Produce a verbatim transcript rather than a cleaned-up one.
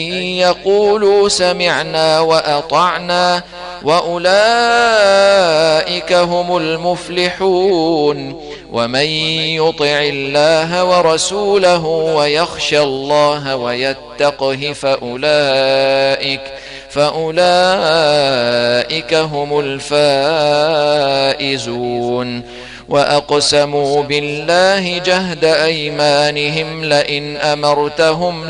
يقولوا سمعنا وأطعنا وأولئك هم المفلحون. ومن يطع الله ورسوله ويخشى الله ويتقه فأولئك فأولئك هم الفائزون. وأقسموا بالله جهد أيمانهم لئن أمرتهم